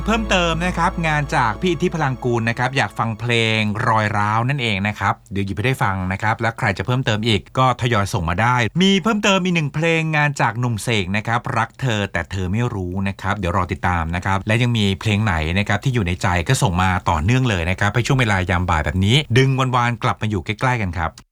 เพิ่มเติมนะครับงานจากพี่อิทธิพลังกูลนะครับอยากฟังเพลงรอยร้าวนั่นเองนะครับเดี๋ยวหยิบไปได้ฟังนะครับและใครจะเพิ่มเติมอีกก็ทยอยส่งมาได้มีเพิ่มเติมอีก1เพลงงานจากหนุ่มเสกนะครับรักเธอแต่เธอไม่รู้นะครับเดี๋ยวรอติดตามนะครับและยังมีเพลงไหนนะครับที่อยู่ในใจก็ส่งมาต่อเนื่องเลยนะครับไปช่วงเวลายามบ่ายแบบนี้ดึงวันๆกลับมาอยู่ใกล้ๆกันครับ